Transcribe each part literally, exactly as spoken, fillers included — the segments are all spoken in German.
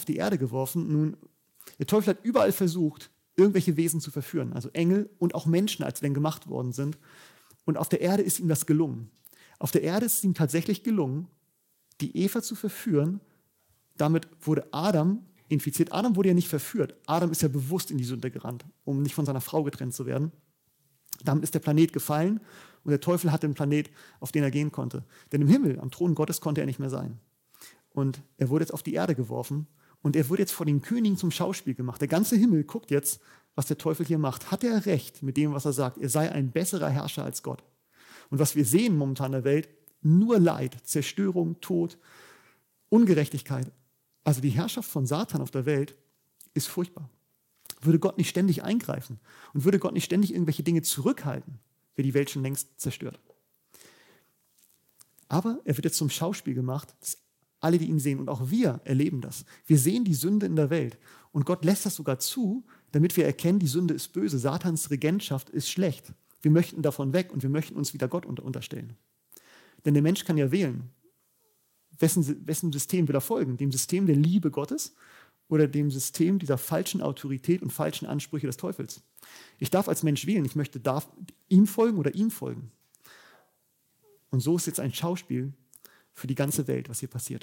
die Erde geworfen. Nun, der Teufel hat überall versucht, irgendwelche Wesen zu verführen, also Engel und auch Menschen, als sie denn gemacht worden sind. Und auf der Erde ist ihm das gelungen. Auf der Erde ist es ihm tatsächlich gelungen, die Eva zu verführen. Damit wurde Adam infiziert. Adam wurde ja nicht verführt. Adam ist ja bewusst in die Sünde gerannt, um nicht von seiner Frau getrennt zu werden. Damit ist der Planet gefallen und der Teufel hatte einen Planet, auf den er gehen konnte. Denn im Himmel, am Thron Gottes, konnte er nicht mehr sein. Und er wurde jetzt auf die Erde geworfen und er wurde jetzt vor den Königen zum Schauspiel gemacht. Der ganze Himmel guckt jetzt, was der Teufel hier macht. Hat er recht mit dem, was er sagt? Er sei ein besserer Herrscher als Gott. Und was wir sehen momentan in der Welt, nur Leid, Zerstörung, Tod, Ungerechtigkeit. Also die Herrschaft von Satan auf der Welt ist furchtbar. Würde Gott nicht ständig eingreifen und würde Gott nicht ständig irgendwelche Dinge zurückhalten, wäre die Welt schon längst zerstört. Aber er wird jetzt zum Schauspiel gemacht, dass alle, die ihn sehen, und auch wir erleben das. Wir sehen die Sünde in der Welt und Gott lässt das sogar zu, damit wir erkennen, die Sünde ist böse, Satans Regentschaft ist schlecht. Wir möchten davon weg und wir möchten uns wieder Gott unter- unterstellen. Denn der Mensch kann ja wählen, wessen, wessen System will er folgen? Dem System der Liebe Gottes oder dem System dieser falschen Autorität und falschen Ansprüche des Teufels? Ich darf als Mensch wählen, ich möchte darf ihm folgen oder ihm folgen. Und so ist jetzt ein Schauspiel für die ganze Welt, was hier passiert.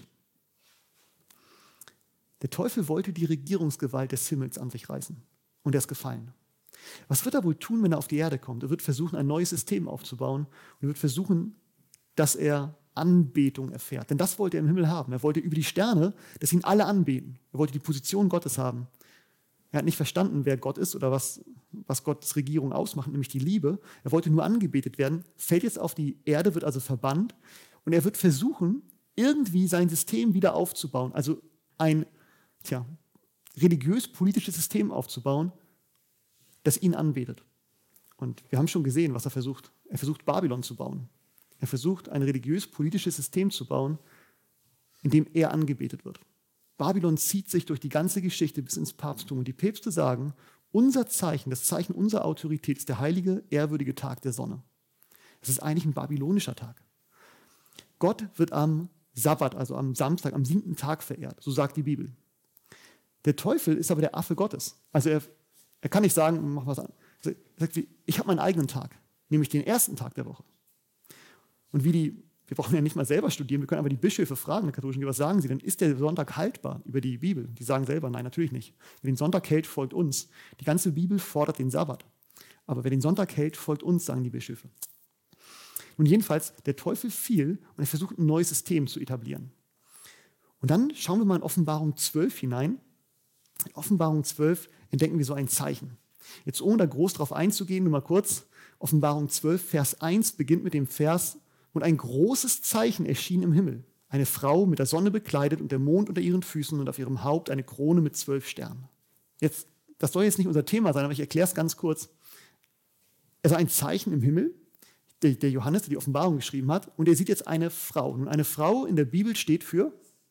Der Teufel wollte die Regierungsgewalt des Himmels an sich reißen und er ist gefallen. Was wird er wohl tun, wenn er auf die Erde kommt? Er wird versuchen, ein neues System aufzubauen und er wird versuchen, dass er Anbetung erfährt. Denn das wollte er im Himmel haben. Er wollte über die Sterne, dass ihn alle anbeten. Er wollte die Position Gottes haben. Er hat nicht verstanden, wer Gott ist oder was, was Gottes Regierung ausmacht, nämlich die Liebe. Er wollte nur angebetet werden, fällt jetzt auf die Erde, wird also verbannt und er wird versuchen, irgendwie sein System wieder aufzubauen. Also ein tja, religiös-politisches System aufzubauen, das ihn anbetet. Und wir haben schon gesehen, was er versucht. Er versucht, Babylon zu bauen. Er versucht, ein religiös-politisches System zu bauen, in dem er angebetet wird. Babylon zieht sich durch die ganze Geschichte bis ins Papsttum. Und die Päpste sagen, unser Zeichen, das Zeichen unserer Autorität ist der heilige, ehrwürdige Tag der Sonne. Es ist eigentlich ein babylonischer Tag. Gott wird am Sabbat, also am Samstag, am siebten Tag verehrt. So sagt die Bibel. Der Teufel ist aber der Affe Gottes. Also er, er kann nicht sagen, mach was an. Er sagt, ich habe meinen eigenen Tag, nämlich den ersten Tag der Woche. Und wie die, wir brauchen ja nicht mal selber studieren, wir können aber die Bischöfe fragen, der katholischen, was sagen sie denn? Ist der Sonntag haltbar über die Bibel? Die sagen selber, nein, natürlich nicht. Wer den Sonntag hält, folgt uns. Die ganze Bibel fordert den Sabbat. Aber wer den Sonntag hält, folgt uns, sagen die Bischöfe. Und jedenfalls, der Teufel fiel und er versucht, ein neues System zu etablieren. Und dann schauen wir mal in Offenbarung zwölf hinein. In Offenbarung zwölf entdecken wir so ein Zeichen. Jetzt ohne da groß drauf einzugehen, nur mal kurz. Offenbarung zwölf, Vers eins beginnt mit dem Vers: Und ein großes Zeichen erschien im Himmel. Eine Frau mit der Sonne bekleidet und der Mond unter ihren Füßen und auf ihrem Haupt eine Krone mit zwölf Sternen. Jetzt, das soll jetzt nicht unser Thema sein, aber ich erkläre es ganz kurz. Es war ein Zeichen im Himmel, der, der Johannes, der die Offenbarung geschrieben hat, und er sieht jetzt eine Frau. Und eine Frau in der Bibel steht für,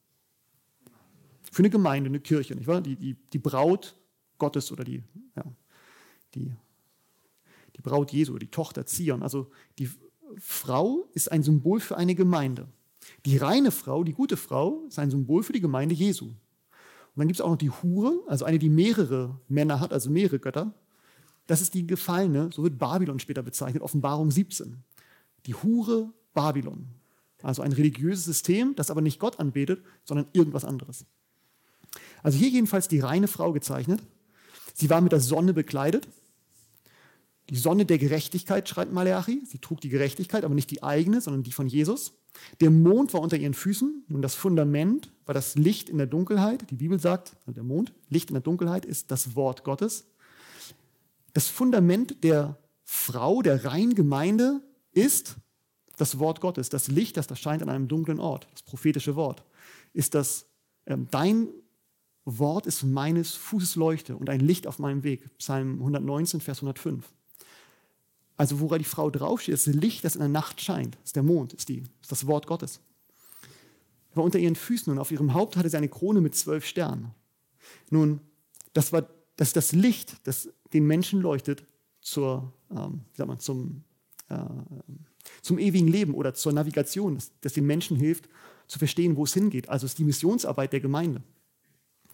für eine Gemeinde, eine Kirche, nicht wahr? Die, die, die Braut Gottes oder die, ja, die, die Braut Jesu, die Tochter Zion. Also die Frau ist ein Symbol für eine Gemeinde. Die reine Frau, die gute Frau, ist ein Symbol für die Gemeinde Jesu. Und dann gibt es auch noch die Hure, also eine, die mehrere Männer hat, also mehrere Götter. Das ist die Gefallene, so wird Babylon später bezeichnet, Offenbarung siebzehn. Die Hure Babylon. Also ein religiöses System, das aber nicht Gott anbetet, sondern irgendwas anderes. Also hier jedenfalls die reine Frau gezeichnet. Sie war mit der Sonne bekleidet. Die Sonne der Gerechtigkeit, schreibt Maleachi. Sie trug die Gerechtigkeit, aber nicht die eigene, sondern die von Jesus. Der Mond war unter ihren Füßen. Nun, das Fundament war das Licht in der Dunkelheit. Die Bibel sagt, also der Mond, Licht in der Dunkelheit ist das Wort Gottes. Das Fundament der Frau, der reinen Gemeinde ist das Wort Gottes. Das Licht, das da scheint an einem dunklen Ort, das prophetische Wort, ist das, ähm, dein Wort ist meines Fußes Leuchte und ein Licht auf meinem Weg. Psalm hundertneunzehn, Vers hundertfünf. Also woran die Frau draufsteht, ist das Licht, das in der Nacht scheint. Das ist der Mond, ist, die, ist das Wort Gottes. Er war unter ihren Füßen und auf ihrem Haupt hatte sie eine Krone mit zwölf Sternen. Nun, das war das, ist das Licht, das den Menschen leuchtet zur, ähm, wie sagt man, zum, äh, zum ewigen Leben oder zur Navigation, das, das den Menschen hilft, zu verstehen, wo es hingeht. Also es ist die Missionsarbeit der Gemeinde.